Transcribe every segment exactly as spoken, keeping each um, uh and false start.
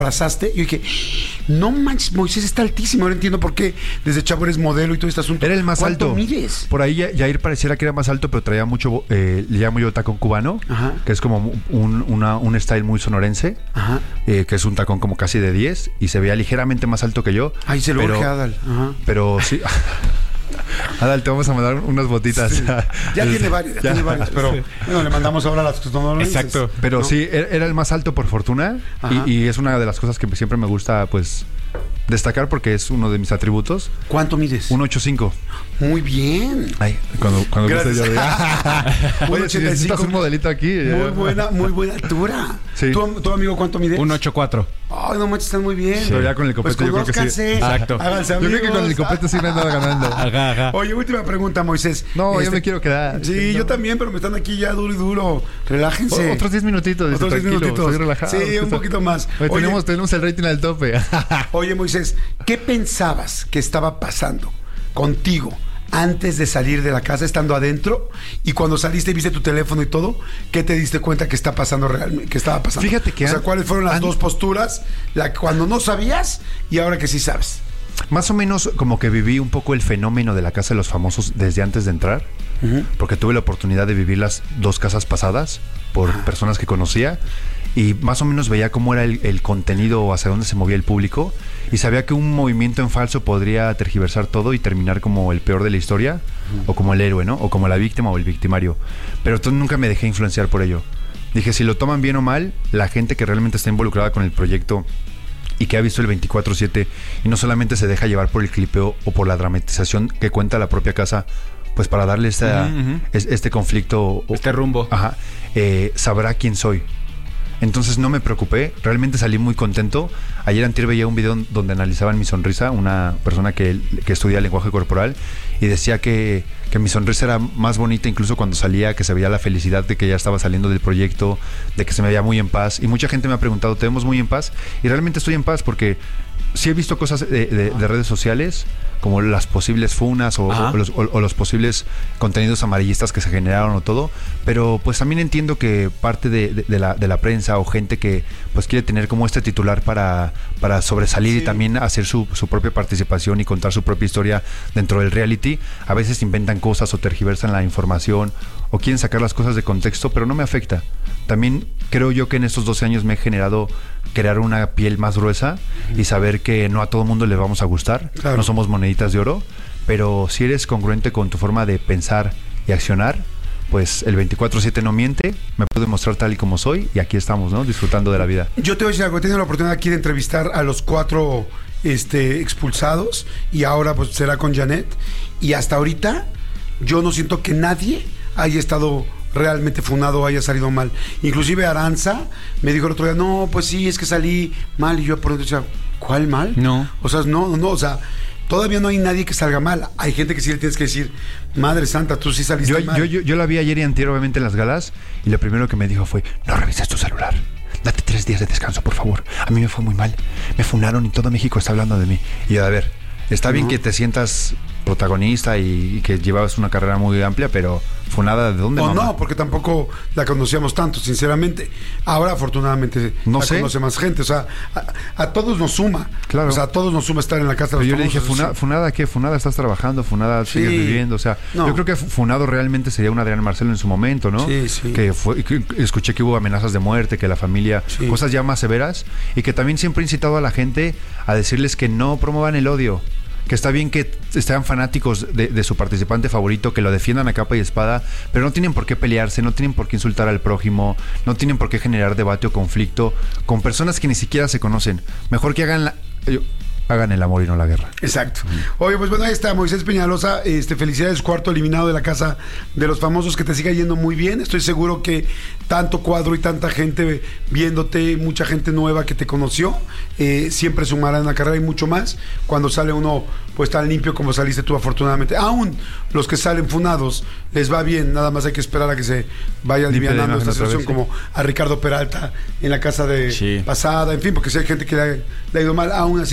abrazaste, yo dije, no manches, Moisés está altísimo, ahora entiendo por qué desde chavo eres modelo y todo este asunto. Era el más ¿Cuánto alto. mides? Por ahí Jair pareciera que era más alto, pero traía mucho, eh, le llamo yo tacón cubano, Ajá. que es como un, una, un style muy sonorense, Ajá. eh, que es un tacón como casi de diez, y se veía ligeramente más alto que yo. Ay, se lo pero, urge a Adal. Ajá. Pero sí... Adal, te vamos a mandar unas botitas. Sí. Ya tiene varios, ya, ya tiene varios, pero sí. Bueno, le mandamos ahora las que no lo Exacto. dices, Pero ¿no? sí, era el más alto por fortuna y, y es una de las cosas que siempre me gusta, pues, destacar porque es uno de mis atributos. ¿Cuánto mides? uno ochenta y cinco. Muy bien. Ay, cuando, cuando guste yo de... Oye, si necesitas un modelito aquí. Muy buena, muy buena altura. Sí. ¿Tu, tu amigo cuánto mide? uno ochenta y cuatro. Ay, no manches, están muy bien. Sí. Pero ya con el copete pues yo creo que sí. Exacto. Háganse Yo amigos. creo que con el copete sí me andaba ganando. Ajá, ajá. Oye, última pregunta, Moisés. No, Este, yo me quiero quedar. Sí, no. yo también, pero me están aquí ya duro y duro. Relájense. O, otros diez minutitos. Otros diez minutitos. Estoy relajado. Sí, un poquito más. Oye, Oye, tenemos, tenemos el rating al tope. Oye, Moisés, ¿qué pensabas que estaba pasando contigo antes de salir de la casa, estando adentro? Y cuando saliste y viste tu teléfono y todo, ¿qué te diste cuenta que está pasando realmente? ¿Qué estaba pasando? Fíjate que O sea, an- ¿cuáles fueron las an- dos posturas? La cuando no sabías y ahora que sí sabes. Más o menos como que viví un poco el fenómeno de la Casa de los Famosos desde antes de entrar, uh-huh. porque tuve la oportunidad de vivir las dos casas pasadas por uh-huh. personas que conocía y más o menos veía cómo era el, el contenido o hacia dónde se movía el público y sabía que un movimiento en falso podría tergiversar todo y terminar como el peor de la historia uh-huh. o como el héroe, ¿no? O como la víctima o el victimario. Pero entonces nunca me dejé influenciar por ello. Dije, si lo toman bien o mal, la gente que realmente está involucrada con el proyecto y que ha visto el veinticuatro siete y no solamente se deja llevar por el clipeo o por la dramatización que cuenta la propia casa, pues para darle esta, uh-huh, uh-huh. Es, este conflicto, este rumbo, ajá, eh, sabrá quién soy. Entonces no me preocupé, realmente salí muy contento. Ayer antier veía un video donde analizaban mi sonrisa, una persona que, que estudia lenguaje corporal, y decía que, que mi sonrisa era más bonita incluso cuando salía, que se veía la felicidad de que ya estaba saliendo del proyecto, de que se me veía muy en paz. Y mucha gente me ha preguntado, ¿te vemos muy en paz? Y realmente estoy en paz porque sí he visto cosas de, de, de redes sociales, como las posibles funas o, o, los, o, o los posibles contenidos amarillistas que se generaron o todo, pero pues también entiendo que parte de, de, de, la, de la prensa o gente que pues quiere tener como este titular para, para sobresalir, sí, y también hacer su, su propia participación y contar su propia historia dentro del reality, a veces inventan cosas o tergiversan la información o quieren sacar las cosas de contexto, pero no me afecta. También creo yo que en estos doce años me he generado crear una piel más gruesa y saber que no a todo mundo le vamos a gustar, claro. No somos moneditas de oro, pero si eres congruente con tu forma de pensar y accionar, pues el veinticuatro siete no miente, me puedo mostrar tal y como soy y aquí estamos, ¿no? Disfrutando de la vida. Yo te voy a decir algo, he tenido la oportunidad aquí de entrevistar a los cuatro este, expulsados y ahora pues será con Janet, y hasta ahorita yo no siento que nadie haya estado realmente funado o haya salido mal. Inclusive Aranza me dijo el otro día, no, pues sí, es que salí mal. Y yo por dentro decía, ¿cuál mal? No. O sea, no, no, o sea, todavía no hay nadie que salga mal. Hay gente que sí le tienes que decir, Madre Santa, tú sí saliste yo, mal. Yo, yo, yo la vi ayer y antier, obviamente, en las galas, y lo primero que me dijo fue, no revises tu celular. Date tres días de descanso, por favor. A mí me fue muy mal. Me funaron y todo México está hablando de mí. Y yo, a ver, está bien uh-huh. que te sientas protagonista y, y que llevabas una carrera muy amplia, pero funada, ¿de dónde? O mamá? no, porque tampoco la conocíamos tanto, sinceramente. Ahora, afortunadamente, no la sé. conoce más gente. O sea, a, a todos nos suma. Claro. O sea, a todos nos suma estar en la casa de los Pero yo famosos, le dije, Funa, ¿funada qué? ¿Funada estás trabajando? ¿Funada sí. sigues viviendo? O sea, no. Yo creo que funado realmente sería un Adrián Marcelo en su momento, ¿no? Sí, sí. Que, fue, que escuché que hubo amenazas de muerte, que la familia, sí. cosas ya más severas, y que también siempre he incitado a la gente a decirles que no promuevan el odio. Que está bien que sean fanáticos de, de su participante favorito, que lo defiendan a capa y espada, pero no tienen por qué pelearse, no tienen por qué insultar al prójimo, no tienen por qué generar debate o conflicto con personas que ni siquiera se conocen. Mejor que hagan la, hagan el amor y no la guerra. Exacto. Oye, pues bueno, ahí está Moisés Peñalosa. Este, felicidades, cuarto eliminado de la Casa de los Famosos, que te siga yendo muy bien. Estoy seguro que tanto cuadro y tanta gente viéndote, mucha gente nueva que te conoció, eh, siempre sumará en la carrera y mucho más cuando sale uno pues tan limpio como saliste tú, afortunadamente. Aún los que salen funados les va bien, nada más hay que esperar a que se vaya alivianando esta situación, vez, como sí. a Ricardo Peralta en la casa de sí. pasada, en fin, porque si hay gente que le ha, le ha ido mal, aún así les termina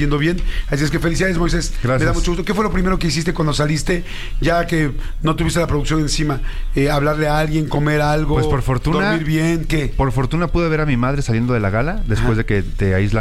yendo bien. Así es que felicidades, Moisés. Gracias. Me da mucho gusto. ¿Qué fue lo primero que hiciste cuando saliste, ya que no tuviste la producción encima? Eh, ¿Hablarle a alguien, comer algo? Pues por fortuna... ¿Dormir bien? ¿Qué? Por fortuna pude ver a mi madre saliendo de la gala, después Ajá. de que te aíslan